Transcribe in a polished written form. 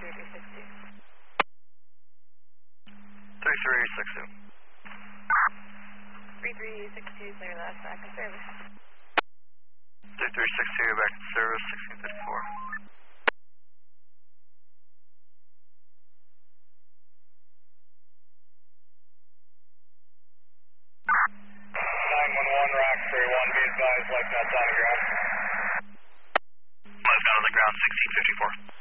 3362. 3362, clear last back in service. 3362, back in service, 1654. 911 Roxbury 1, be advised, lights outside of ground. Lights out on the ground, 1654.